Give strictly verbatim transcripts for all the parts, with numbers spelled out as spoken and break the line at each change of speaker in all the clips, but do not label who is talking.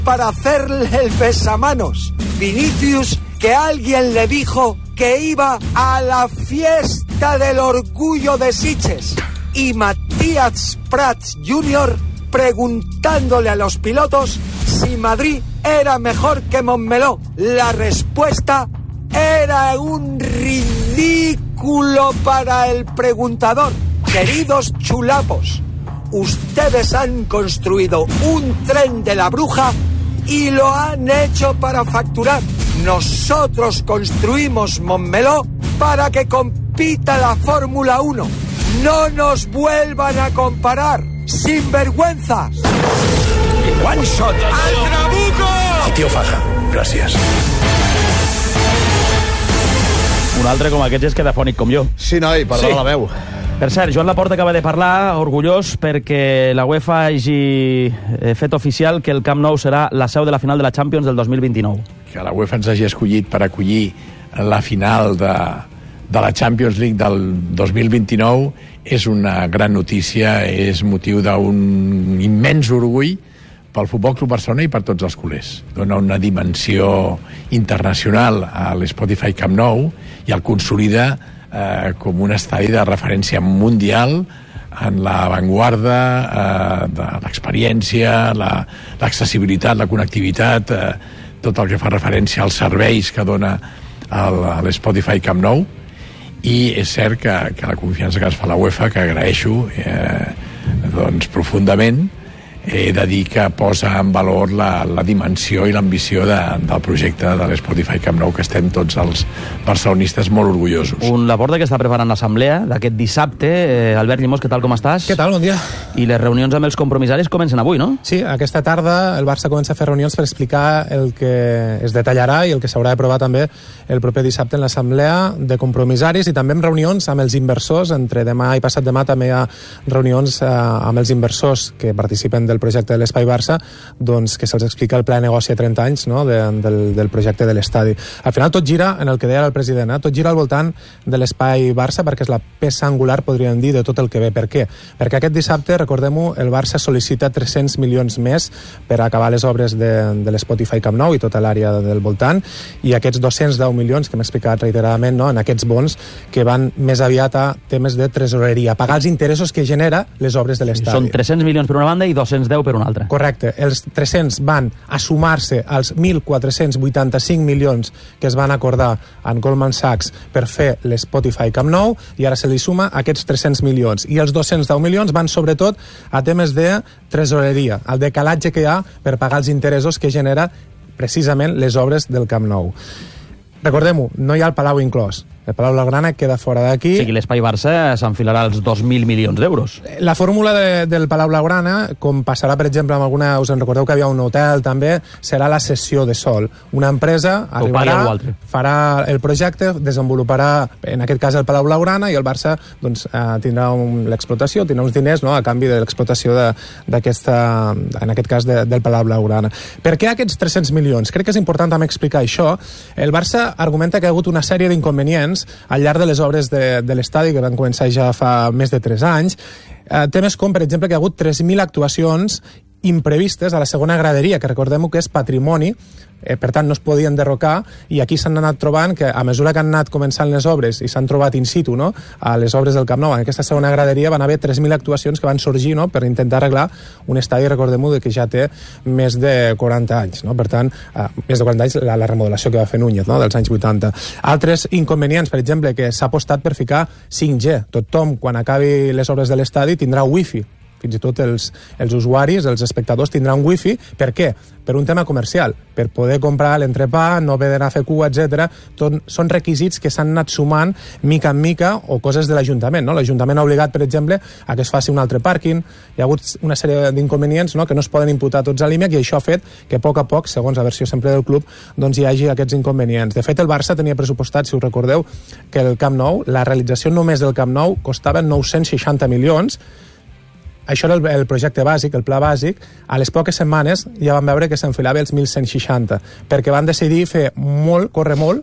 para hacerle el besamanos. Vinicius, que alguien le dijo que iba a la fiesta del orgullo de Sitges. Y Matías Prats junior preguntándole a los pilotos si Madrid era mejor que Montmeló. La respuesta era un ridículo para el preguntador. Queridos chulapos, ustedes han construido un tren de la bruja y lo han hecho para facturar. Nosotros construimos Montmeló para que compita la Fórmula uno. No nos vuelvan a comparar, sinvergüenzas.
One shot.
¡Al trabuco!
El tio Faja, gràcies.
Un altre com aquest és quedafònic com jo.
Sí, noi, perdona sí. la veu.
Per cert, Joan Laporta acaba de parlar, orgullós, perquè la UEFA hagi fet oficial que el Camp Nou serà la seu de la final de la Champions del dos mil vint-i-nou.
Que la UEFA ens hagi escollit per acollir la final de, de la Champions League del dos mil vint-i-nou és una gran notícia, és motiu d'un immens orgull pel Futbol Club Barcelona i per tots els culers. Dona una dimensió internacional a l'Spotify Camp Nou i el consolida eh, com un estadi de referència mundial en l'avantguarda eh, de l'experiència, l'accessibilitat, la, la connectivitat, eh, tot el que fa referència als serveis que dona l'Spotify Camp Nou. I és cert que, que la confiança que ens fa la UEFA, que agraeixo eh, doncs profundament, he de dir que posa en valor la, la dimensió i l'ambició de, del projecte de l'Spotify Camp Nou, que estem tots els barcelonistes molt orgullosos.
Un Laporta que està preparant l'assemblea d'aquest dissabte. Eh, Albert Llimós, què tal, com estàs?
Què tal, bon dia.
I les reunions amb els compromissaris comencen avui, no?
Sí, aquesta tarda el Barça comença a fer reunions per explicar el que es detallarà i el que s'haurà d'aprovar també el proper dissabte en l'assemblea de compromissaris i també amb reunions amb els inversors. Entre demà i passat demà també hi ha reunions eh, amb els inversors que participen del projecte de l'Espai Barça, doncs que se'ls explica el pla de negoci a trenta anys, no? de, del, del projecte de l'estadi. Al final tot gira en el que deia el president, eh? tot gira al voltant de l'Espai Barça perquè és la peça angular, podríem dir, de tot el que ve. Per què? Perquè aquest dissabte, recordem-ho, el Barça sol·licita tres-cents milions més per acabar les obres de, de l'Spotify Camp Nou i tota l'àrea del voltant, i aquests dos-cents deu milions que hem explicat reiteradament, no? en aquests bons que van més aviat a temes de tresoreria, pagar els interessos que genera les obres de l'estadi.
Són tres-cents milions per una banda i dos-cents deu per una altra.
Correcte. Els tres-cents van a sumar-se als mil quatre-cents vuitanta-cinc milions que es van acordar en Goldman Sachs per fer l'Spotify Camp Nou, i ara se li suma aquests tres-cents milions. I els dos-cents deu milions van sobretot a temes de tresoreria, el decalatge que hi ha per pagar els interessos que genera precisament les obres del Camp Nou. Recordem-ho, no hi ha el Palau inclòs. El Palau Blaugrana queda fora d'aquí.
O sigui, l'Espai Barça s'enfilarà als dos mil milions d'euros.
La fórmula de, del Palau Blaugrana, com passarà, per exemple, amb alguna... Us en recordeu que hi havia un hotel, també, serà la cessió de sol. Una empresa arribarà, farà el projecte, desenvoluparà, en aquest cas, el Palau Blaugrana, i el Barça doncs, eh, tindrà un, l'explotació, tindrà uns diners, no?, a canvi de l'explotació d'aquesta, en aquest cas, de, del Palau Blaugrana. Per què aquests tres-cents milions? Crec que és important també explicar això. El Barça argumenta que hi ha hagut una sèrie d'inconvenients al llarg de les obres de, de l'estadi, que van començar ja fa més de tres anys. Eh, temes com, per exemple, que hi ha hagut tres mil actuacions imprevistes a la segona graderia, que recordem-ho que és patrimoni, eh, per tant no es podien derrocar, i aquí s'han anat trobant que a mesura que han anat començant les obres i s'han trobat in situ, no?, a les obres del Camp Nou, en aquesta segona graderia van haver tres mil actuacions que van sorgir, no?, per intentar arreglar un estadi, recordem-ho, que ja té més de quaranta anys, no? Per tant, eh, més de quaranta anys la, la remodelació que va fer Núñez, no?, dels anys vuitanta. Altres inconvenients, per exemple, que s'ha apostat per ficar cinc G. Tothom, quan acabi les obres de l'estadi, tindrà wifi. Fins i tot els, els usuaris, els espectadors tindran wifi. Per què? Per un tema comercial, per poder comprar l'entrepà, no haver d'anar a fer cua, etcètera. Són requisits que s'han anat sumant mica en mica, o coses de l'Ajuntament, no? L'Ajuntament ha obligat, per exemple, a que es faci un altre pàrquing. Hi ha hagut una sèrie d'inconvenients, no?, que no es poden imputar tots a l'I M E C, i això ha fet que a poc a poc, segons la versió sempre del club, doncs hi hagi aquests inconvenients. De fet, el Barça tenia pressupostat, si us recordeu, que el Camp Nou, la realització només del Camp Nou, costava nou-cents seixanta milions. Això era el, el projecte bàsic, el pla bàsic. A les poques setmanes ja vam veure que s'enfilava els mil cent seixanta, perquè van decidir fer molt, córrer molt,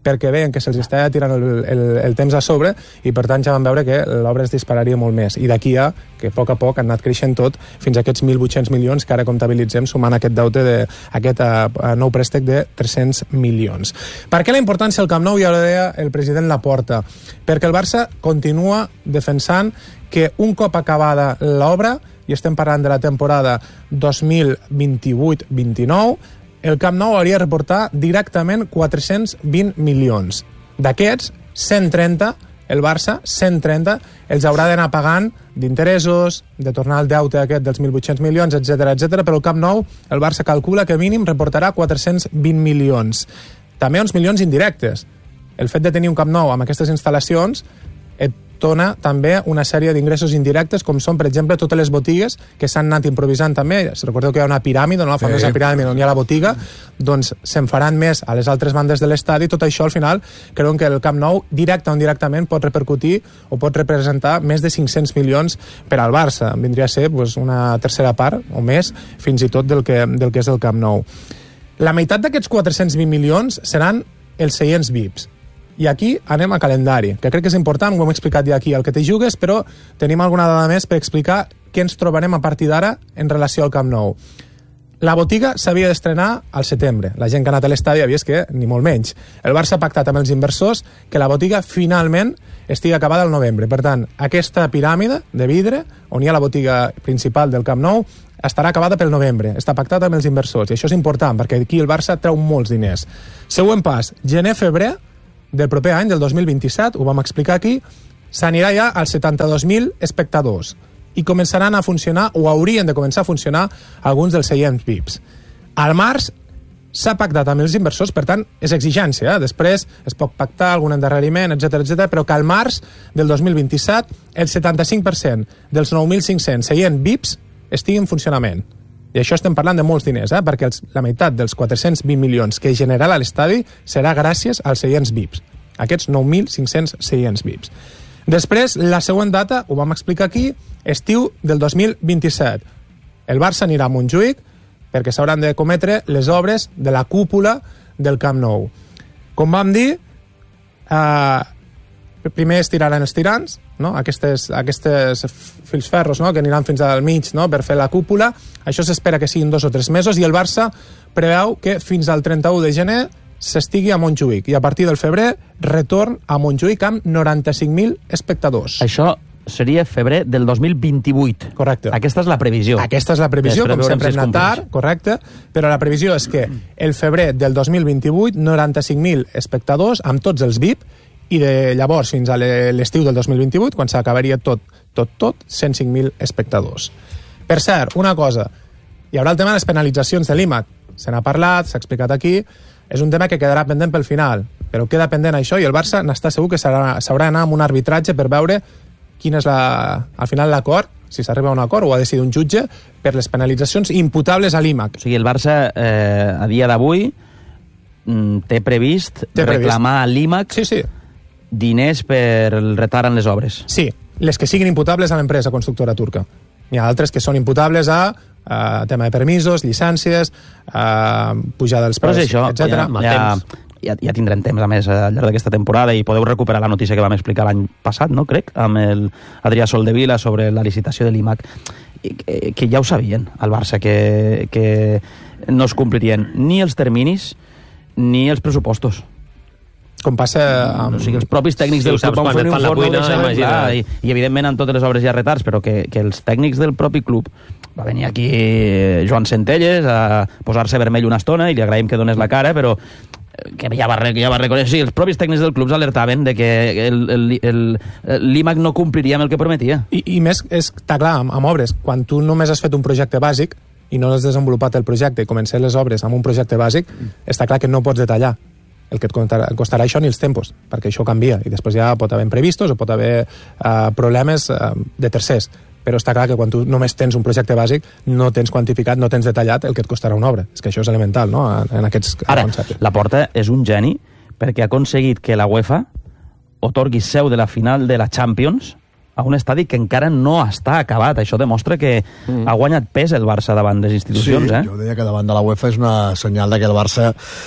perquè veien que se'ls estava tirant el, el, el temps a sobre i per tant ja van veure que l'obra es dispararia molt més. I d'aquí a que a poc a poc han anat creixent tot fins a aquests mil vuit-cents milions que ara comptabilitzem sumant aquest deute d'aquest uh, nou préstec de tres-cents milions. Per què la importància del Camp Nou? Ja ho deia el president Laporta. Perquè el Barça continua defensant que un cop acabada l'obra, i estem parlant de la temporada dos mil vint-i-vuit vint-i-nou, el Camp Nou hauria de reportar directament quatre-cents vint milions. D'aquests, cent trenta, el Barça, cent trenta, els haurà d'anar pagant d'interessos, de tornar el deute aquest dels mil vuit-cents milions, etcètera, etcètera, però el Camp Nou, el Barça calcula que mínim reportarà quatre-cents vint milions. També uns milions indirectes. El fet de tenir un Camp Nou amb aquestes instal·lacions et dona també una sèrie d'ingressos indirectes, com són, per exemple, totes les botigues que s'han anat improvisant també. Si recordeu que hi ha una piràmide, no? La famosa sí. piràmide on hi ha la botiga, doncs se'n faran més a les altres bandes de l'estadi. Tot això, al final, creuen que el Camp Nou, directe o indirectament, pot repercutir o pot representar més de cinc-cents milions per al Barça. Vindria a ser doncs, una tercera part o més, fins i tot del que, del que és el Camp Nou. La meitat d'aquests quatre-cents vint milions seran els seients V I Ps. I aquí anem a calendari, que crec que és important, ho hem explicat ja aquí al que te jugues, però tenim alguna dada més per explicar què ens trobarem a partir d'ara en relació al Camp Nou. La botiga s'havia d'estrenar al setembre. La gent que ha anat a l'estadi ha vist que ni molt menys. El Barça ha pactat amb els inversors que la botiga finalment estigui acabada al novembre. Per tant, aquesta piràmide de vidre, on hi ha la botiga principal del Camp Nou, estarà acabada pel novembre. Està pactat amb els inversors. I això és important, perquè aquí el Barça treu molts diners. Següent pas, gener-febrer del proper any, del dos mil vint-i-set, ho vam explicar aquí, s'anirà ja als setanta-dos mil espectadors i començaran a funcionar, o haurien de començar a funcionar, alguns dels seients V I Ps. Al març s'ha pactat amb els inversors, per tant, és exigència. Eh? Després es pot pactar algun endarreriment, etcètera, etcètera, però que al març del dos mil vint-i-set el setanta-cinc per cent dels nou mil cinc-cents seients V I Ps estigui en funcionament. I això estem parlant de molts diners, eh? perquè els, la meitat dels quatre-cents vint milions que generarà l'estadi serà gràcies als seients V I Ps. Aquests nou mil cinc-cents seients V I Ps. Després, la següent data, ho vam explicar aquí, estiu del dos mil vint-i-set. El Barça anirà a Montjuïc perquè s'hauran de cometre les obres de la cúpula del Camp Nou. Com vam dir, eh, primer es tiraran els tirants, no? aquestes, aquestes fils ferros, no? que aniran fins al mig, no? per fer la cúpula. Això s'espera que siguin dos o tres mesos i el Barça preveu que fins al trenta-u de gener s'estigui a Montjuïc i a partir del febrer retorn a Montjuïc amb noranta-cinc mil espectadors.
Això seria febrer del dos mil vint-i-vuit.
Correcte.
Aquesta és la previsió.
Aquesta és la previsió, com sempre hem anat tard, correcte, però la previsió és que el febrer del dos mil vint-i-vuit noranta-cinc mil espectadors amb tots els V I P i de llavors fins a l'estiu del dos mil vint-i-vuit, quan s'acabaria tot, tot, tot, cent cinc mil espectadors. Per cert, una cosa, hi haurà el tema de les penalitzacions de l'I M A C. Se n'ha parlat, s'ha explicat aquí, és un tema que quedarà pendent pel final, però queda pendent això i el Barça n'està segur que s'haurà d'anar amb un arbitratge per veure quin és la, al final l'acord, si s'arriba a un acord o ha decidit un jutge, per les penalitzacions imputables a l'I M A C.
O sigui, el Barça, eh, a dia d'avui, té previst té reclamar previst. a l'I M A C
sí, sí.
diners per el retard en les obres.
Sí, les que siguin imputables a l'empresa constructora turca. Hi ha altres que són imputables a uh, tema de permisos, llicències, uh, pujada dels preus, etcètera.
Ja, ja, ja, ja tindrem temps, a més, al llarg d'aquesta temporada i podeu recuperar la notícia que vam explicar l'any passat, no crec, amb el Adrià Soldevila sobre la licitació de l'I M A C, que, que ja ho sabien, al Barça, que, que no es complirien ni els terminis ni els pressupostos.
Com passa amb...
O sigui, els propis tècnics sí, del club van fer un informe cuina, clar, i, i evidentment en totes les obres hi ha retards, però que, que els tècnics del propi club va venir aquí Joan Centelles a posar-se vermell una estona i li agraïm que donés la cara, però que ja va, que ja va reconèixer, sí, els propis tècnics del club alertaven de que l'I M A C no compliria amb el que prometia.
I, i més, és, està clar, amb, amb obres, quan tu només has fet un projecte bàsic i no has desenvolupat el projecte i comences les obres amb un projecte bàsic, està clar que no pots detallar el que et costarà, costarà això ni els tempos, perquè això canvia i després ja pot haver imprevistos o pot haver uh, problemes uh, de tercers, però està clar que quan tu només tens un projecte bàsic no tens quantificat, no tens detallat el que et costarà una obra. És que això és elemental, no?, en aquests
Ara,
conceptes.
Laporta és un geni perquè ha aconseguit que la UEFA otorgui seu de la final de la Champions a un estadi que encara no està acabat. Això demostra que mm. ha guanyat pes el Barça davant les institucions.
Sí,
eh?
jo deia que davant de la UEFA és una senyal de que el Barça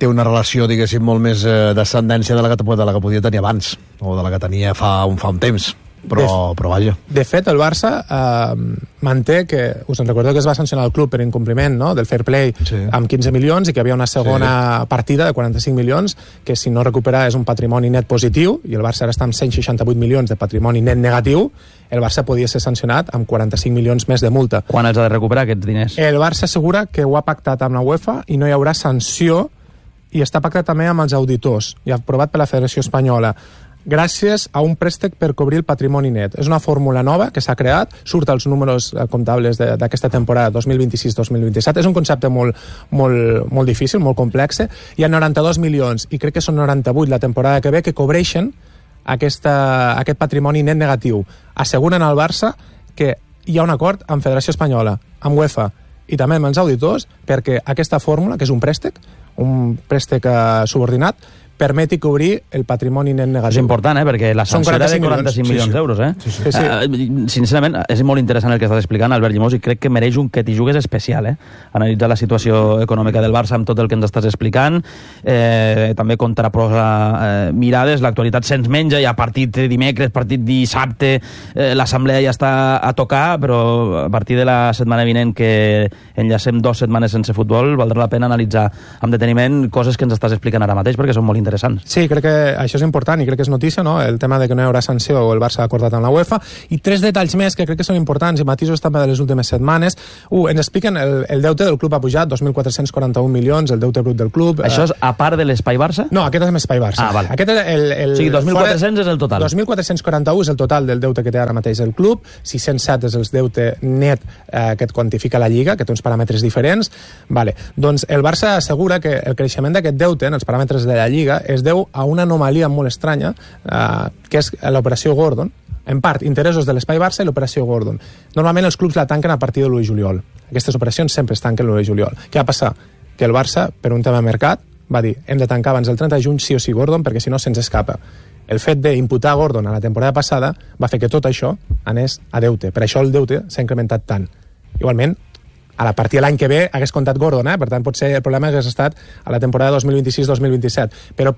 té una relació, diguéssim, molt més eh, d'ascendència de la que, de la que podia tenir abans, o de la que tenia fa un, fa un temps. Però, de, però vaja.
De fet, el Barça eh, manté que, us en recordeu que es va sancionar el club per incompliment, no?, del fair play, sí, amb quinze milions, i que hi havia una segona sí. partida de quaranta-cinc milions, que si no recupera és un patrimoni net positiu, i el Barça ara està amb cent seixanta-vuit milions de patrimoni net negatiu. El Barça podia ser sancionat amb quaranta-cinc milions més de multa.
Quan els ha de recuperar aquests diners?
El Barça assegura que ho ha pactat amb la UEFA i no hi haurà sanció, i està pactat també amb els auditors, i aprovat per la Federació Espanyola, gràcies a un préstec per cobrir el patrimoni net. És una fórmula nova que s'ha creat, surt als números comptables d'aquesta temporada dos mil vint-i-sis dos mil vint-i-set. És un concepte molt, molt, molt difícil, molt complex. Hi ha noranta-dos milions, i crec que són noranta-vuit la temporada que ve, que cobreixen aquesta, aquest patrimoni net negatiu. Asseguren al Barça que hi ha un acord amb Federació Espanyola, amb UEFA i també amb els auditors, perquè aquesta fórmula, que és un préstec, un préstec eh, subordinat, permeti cobrir el patrimoni net negatiu.
És important, eh? Perquè la sanció era de quaranta-cinc milions d'euros, eh? Sí, sí. Sí, sí. Uh, sincerament, és molt interessant el que estàs explicant, Albert Llimós, i crec que mereix un que t'hi jugues especial, eh? Analitzar la situació econòmica del Barça amb tot el que ens estàs explicant, eh, també contraprosa eh, mirades, l'actualitat se'ns menja, hi ha partit dimecres, partit dissabte, eh, l'assemblea ja està a tocar, però a partir de la setmana vinent que enllacem dues setmanes sense futbol, valdrà la pena analitzar amb deteniment coses que ens estàs explicant ara mateix, perquè són molt interessant.
Sí, crec que això és important i crec que és notícia, no?, el tema de que no hi haurà sanció o el Barça ha acordat amb la UEFA. I tres detalls més que crec que són importants i matisos també de les últimes setmanes. Uh, ens expliquen el, el deute del club ha pujat dos mil quatre-cents quaranta-un milions, el deute brut del club.
Això és a part de l'Espai Barça?
No, aquest és l'Espai Barça.
Ah, vale.
Aquest és el, el,
o sigui, dos mil quatre-cents és el total.
dos mil quatre-cents quaranta-u és el total del deute que té ara mateix el club, sis-cents set és el deute net eh, que et quantifica la Lliga, que té uns paràmetres diferents. Vale. Doncs el Barça assegura que el creixement d'aquest deute en els paràmetres de la Lliga es deu a una anomalia molt estranya, eh, que és l'operació Gordon, en part interessos de l'Espai Barça i l'operació Gordon. Normalment els clubs la tanquen a partir de l'u de juliol. Aquestes operacions sempre es tanquen l'u de juliol. Què va passar? Que el Barça, per un tema de mercat, va dir hem de tancar abans del trenta de juny sí o sí Gordon, perquè si no se'ns escapa. El fet d'imputar Gordon a la temporada passada va fer que tot això anés a deute. Per això el deute s'ha incrementat tant. Igualment, a la partir de l'any que ve hagués comptat Gordon, eh? Per tant, potser el problema hagués estat a la temporada dos mil vint-i-sis dos mil vint-i-set. Però